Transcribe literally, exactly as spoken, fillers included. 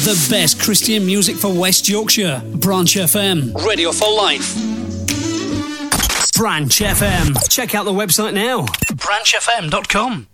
The best Christian music for West Yorkshire. Branch F M. Radio for life. Branch F M. Check out the website now. branch f m dot com.